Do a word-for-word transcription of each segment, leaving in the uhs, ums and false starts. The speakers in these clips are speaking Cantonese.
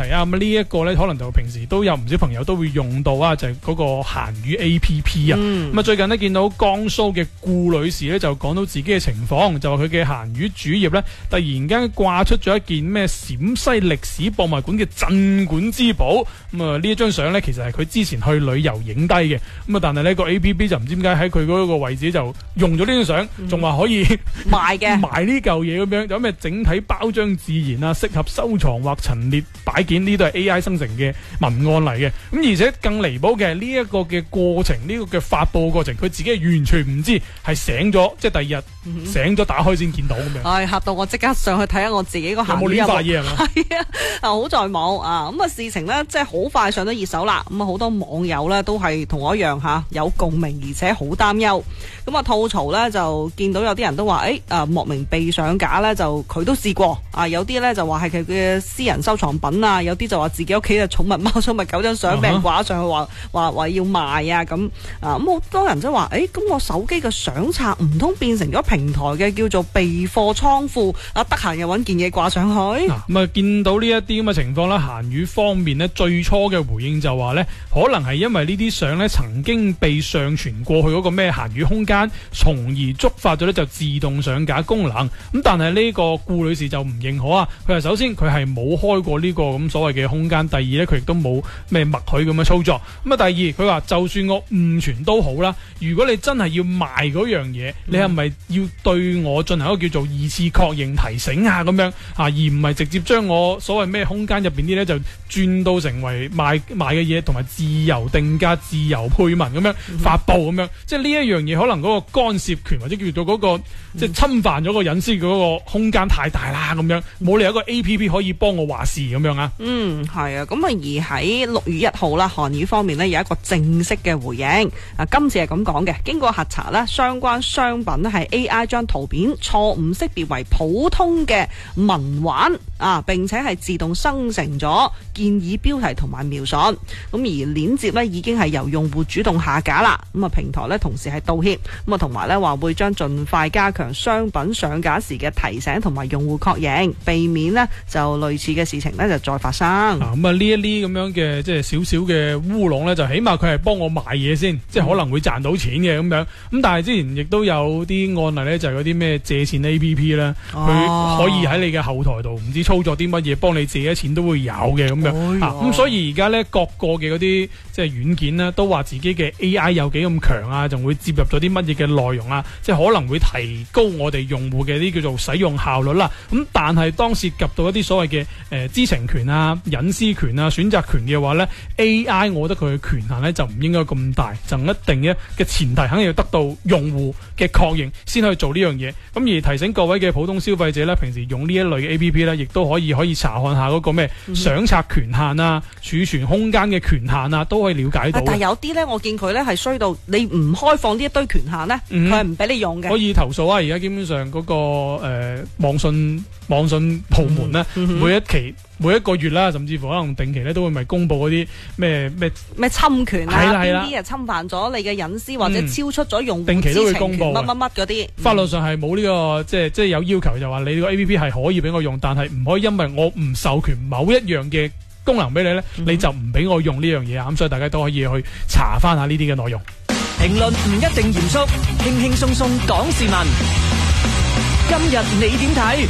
題啊。咁呢一個咧，可能就平時都有唔少朋友都會用到啊，就係、是、嗰個閒魚 A P P 啊。咁啊、嗯，最近呢，見到江蘇嘅顧女士咧就講到自己嘅情況，就話佢嘅閒魚主頁咧突然間掛出咗一件咩陝西歷史博物館嘅鎮館之寶。咁啊，呢一張相咧其實係佢之前去旅遊影低嘅。咁啊，但係呢個 A P P 就唔知點解喺佢嗰個位置就用咗呢張相，仲話、嗯、可以賣嘅賣呢嚿嘢咁樣，有咩整體包裝自然啊，適合收藏或陳列擺件，呢都係 A I 生成嘅文案嚟嘅。咁而且更離譜嘅係呢一個嘅過程，呢、呢個嘅發佈過程，佢自己係完全唔知，係醒咗，即係第二日、嗯、醒咗打開先見到咁樣。 唉、哎，嚇到我即刻上去睇下我自己個閒魚有冇亂發嘢係嘛？ 係啊，好在冇啊。咁啊，事情呢，即係好快上咗熱搜啦。咁啊，好多網友呢都係同我一樣嚇，有共鳴，而且好擔憂。咁啊，吐槽呢，就見到有啲人都話，誒、欸、啊莫名被上架呢，就佢都試過啊。有啲呢就話係佢嘅私人收藏品啊，有啲就話自己屋企嘅寵物貓、寵物狗張相俾人掛上去，話話話要賣啊咁啊。咁好多人即係話，誒、欸、咁我手機嘅相冊唔通變成咗平台嘅叫做備貨倉庫啊？得閒又揾件嘢掛上去。 咁啊，見到呢一啲咁嘅情況啦，閒魚方面呢，最初嘅回應就話呢，可能係因為呢啲相呢曾經被上傳過去嗰個咩閒魚空間，從而觸發咗呢就自動上架功能。咁但係呢個顧女士就唔認可啊。佢話首先佢係冇開過呢個咁所謂嘅空間，第二呢，佢亦都冇咩默許咁嘅操作。咁啊，第二佢話就算我誤傳都好啦，如果你真係要賣嗰樣嘢，你係咪要對我進行一個叫做二次確認提醒啊咁樣啊，而唔係直接將我所謂咩空間入邊啲呢就轉到成為賣賣嘅嘢，同埋自由定價、自由配文咁樣發布咁樣，即係呢一樣嘢可能嗰個干涉權或者叫做嗰個即係侵犯咗個隱私嗰個空間太大啦咁樣，冇理由一個 A P P 可以幫我話事咁樣啊。 嗯，係啊，咁啊而喺六月一號啦，閒魚方面呢有一個正式嘅回應啊，今次係咁講嘅，經過核查呢，相關商品呢係 A I 將圖片錯誤識別為普通嘅文玩啊，並且係自動生成咗建議標題同埋描述，咁而鏈接呢已經係由用戶主動下架啦。咁啊平台呢同時係道歉，咁啊同埋呢話會將盡快加強商品上架時嘅提醒同埋用戶確認，避免呢就類似嘅事情呢就再發生。 咁啊呢一啲咁樣嘅即係少少嘅烏龍呢，就起碼佢係幫我賣嘢先，嗯、即係可能會賺到錢嘅咁樣。咁但係之前亦都有啲案例呢，就係嗰啲咩借錢 A P P 啦，佢、哦、可以喺你嘅後台度唔知操作啲乜嘢，幫你借咗錢都會有嘅咁樣。咁、哎啊、所以而家呢，各個嘅嗰啲即係軟件呢，都話自己嘅 A I 有幾咁強啊，仲會接入咗啲乜嘢嘅內容啊，即係可能會提高我哋用戶嘅啲叫做使用效率啦。咁但係當涉及到一啲所謂嘅誒知情權啊、隱私權啊、選擇權嘅話呢， A I 我覺得佢嘅權限呢就唔應該咁大，就一定嘅嘅前提肯定要得到用戶嘅確認先可以做呢樣嘢。咁而提醒各位嘅普通消費者呢，平時用呢一類嘅 A P P 呢，亦都可以可以查看下嗰個咩相冊權限啊、儲存空間嘅權限啊，都可以了解到。 但係有啲呢，我見佢呢係衰到你唔開放呢一堆權限呢，佢係唔俾你用嘅。 可以投訴啊！而家基本上嗰、那個誒、呃、網信網信部門呢，嗯、每一期每一個月啦，甚至乎可能定期咧都會咪公布嗰啲咩咩咩侵權啊， 邊啲啊侵犯咗你嘅隱私、嗯、或者超出咗用戶定期都會公布乜乜乜嗰啲。 法律上係冇呢個即係即係有要求，就話你呢個 A P P 係可以俾我用，但係唔可以因為我唔授權某一樣嘅功能俾你咧，嗯、你就唔俾我用呢樣嘢啊！咁所以大家都可以去查翻下呢啲嘅內容。 評論唔一定嚴肅，輕輕鬆鬆講時聞。今日你點睇？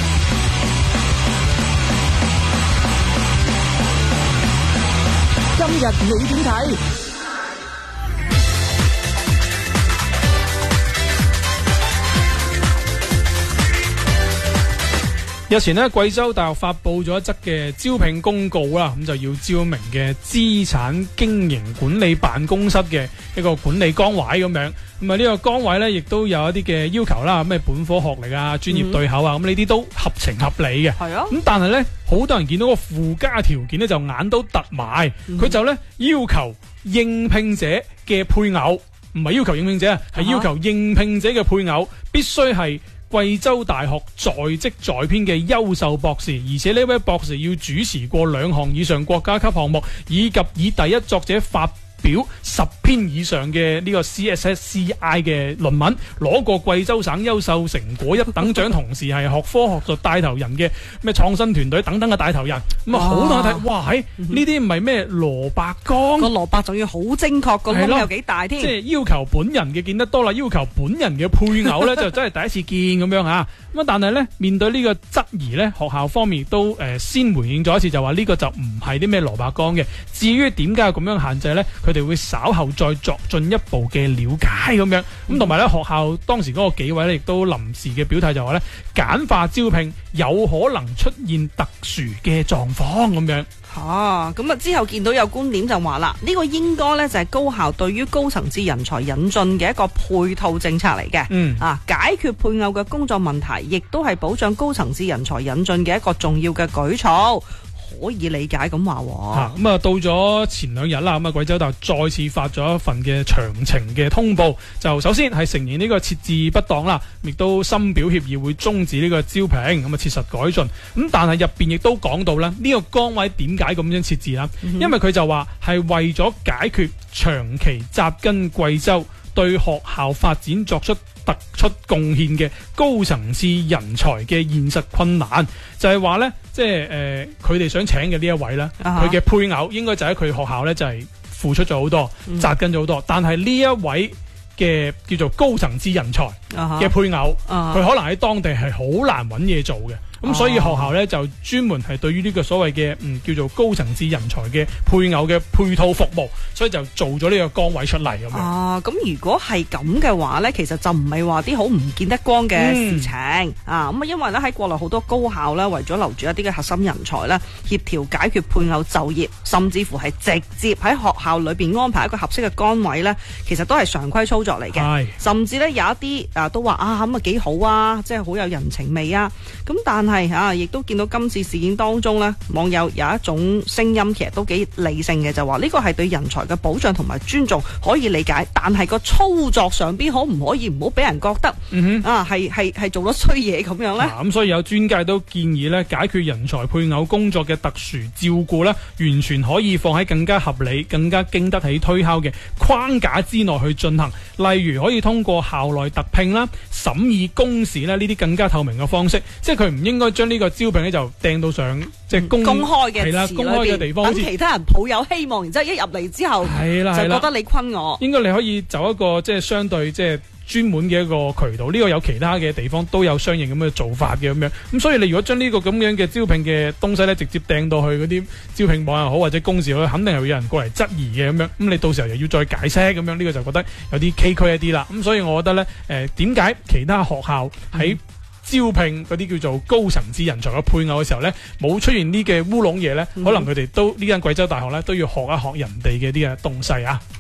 今日你點睇？ 日前呢，貴州大學發佈咗一則嘅招聘公告啦，咁就要招一名嘅資產經營管理辦公室嘅一個管理崗位咁樣。咁啊呢個崗位呢，亦都有一啲嘅要求啦，咩本科學歷啊、專業對口啊，咁呢啲都合情合理嘅。係啊。咁但係呢，好多人見到個附加條件呢，就眼都突埋，佢、嗯、就呢要求應聘者嘅配偶，唔係要求應聘者啊，係要求應聘者嘅配偶必須係貴州大學在職在編嘅優秀博士，而且呢位博士要主持過兩項以上國家級項目，以及以第一作者發表十篇篇以上嘅呢個 C S S C I 嘅論文，攞過貴州省優秀成果一等獎，同時係學科學術帶頭人嘅咩創新團隊等等嘅帶頭人。咁啊，好多人睇，哇！喺呢啲唔係咩蘿蔔乾， 個蘿蔔仲要好精確，個窿有幾大添。 即係要求本人嘅見得多啦，要求本人嘅配偶咧就真係第一次見咁樣嚇。咁啊，但係咧面對呢個質疑咧，學校方面都誒、呃、先回應咗一次，就話呢個就唔係啲咩蘿蔔乾嘅。至於點解有咁樣限制咧，佢哋會稍後再作進一步嘅了解咁樣。咁同埋咧，學校當時嗰個紀委咧亦都臨時嘅表態就話咧，簡化招聘有可能出現特殊嘅狀況咁樣。 哦，咁啊之後見到有觀點就話啦，呢、這個應該咧就係高校對於高層次人才引進嘅一個配套政策嚟嘅。嗯，啊解決配偶嘅工作問題，亦都係保障高層次人才引進嘅一個重要嘅舉措。可以理解咁話喎。 咁啊，到咗前兩日啦，咁啊，貴州大學再次發咗一份嘅詳情嘅通報，就首先係承認呢個設置不當啦，亦都深表歉意會終止呢個招聘，咁啊切實改進。咁但係入邊亦都講到啦，呢、這個崗位點解咁樣設置啦？嗯、因為佢就話係為咗解決長期紮根貴州，對學校發展作出突出貢獻嘅高層次人才嘅現實困難，就係話呢，即係誒佢哋想請嘅呢一位呢，佢嘅、uh huh. 配偶應該就喺佢學校呢，就係、是、付出咗好多，紮根咗好多，但係呢一位嘅叫做高層次人才嘅配偶，佢、uh huh. 可能喺當地係好難揾嘢做嘅。咁、嗯、所以學校咧就專門係對於呢個所謂嘅嗯叫做高層次人才嘅配偶嘅配套服務，所以就做咗呢個崗位出嚟咁樣。 啊，咁如果係咁嘅話咧，其實就唔係話啲好唔見得光嘅事情、嗯、啊。咁啊，因為咧喺國內好多高校咧，為咗留住一啲嘅核心人才咧，協調解決配偶就業，甚至乎係直接喺學校裏邊安排一個合適嘅崗位咧，其實都係常規操作嚟嘅。係，甚至咧有一啲啊都話啊咁啊幾好啊，即係好有人情味啊。咁但係啊，亦都見到今次事件當中咧，網友有一種聲音，其實都幾理性嘅，就話呢個係對人才嘅保障同埋尊重，可以理解。但係個操作上邊可唔可以唔好俾人覺得，嗯、哼啊係係係做咗衰嘢咁樣咧？咁、 啊、所以有專家都建議咧，解決人才配偶工作嘅特殊照顧咧，完全可以放喺更加合理、更加經得起推敲嘅框架之內去進行。例如可以通過校內特聘啦、審議公示咧呢啲更加透明嘅方式，即係佢唔應該將呢個招聘咧就掟到上即係公、嗯、公開嘅係啦，公開嘅地方，等其他人抱有希望，然之後一入嚟之後係啦，就覺得你昆我。應該你可以走一個即係相對即係專門嘅一個渠道，呢、這個有其他嘅地方都有相應咁嘅做法嘅咁樣。咁所以你如果將呢個咁樣嘅招聘嘅東西咧，直接掟到去嗰啲招聘網又好或者公示，肯定係會有人過嚟質疑嘅咁樣。咁你到時候又要再解釋咁樣，呢、這個就覺得有啲崎嶇一啲啦。咁所以我覺得咧，誒點解其他學校喺、嗯招聘嗰啲叫做高層次人才嘅配偶嘅時候呢，冇出現呢嘅烏龍嘢呢，嗯、可能佢哋都呢間貴州大學呢都要學一學人哋嘅啲嘅東西啊。